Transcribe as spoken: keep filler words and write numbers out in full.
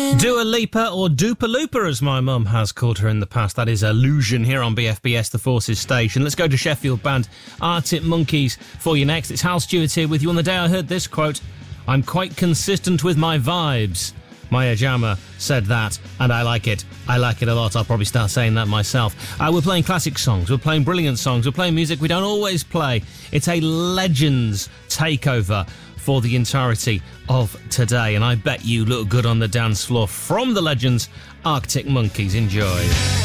Dua Lipa, or Dupa Looper as my mum has called her in the past. That is Illusion here on B F B S, the Forces station. Let's go to Sheffield band Arctic Monkeys for you next. It's Hal Stewart here with you. On the day I heard this quote, I'm quite consistent with my vibes. Maya Jama said that, and I like it. I like it a lot. I'll probably start saying that myself. Uh, we're playing classic songs. We're playing brilliant songs. We're playing music we don't always play. It's a Legends takeover for the entirety of today, and I bet you look good on the dance floor. From the Legends, Arctic Monkeys. Enjoy.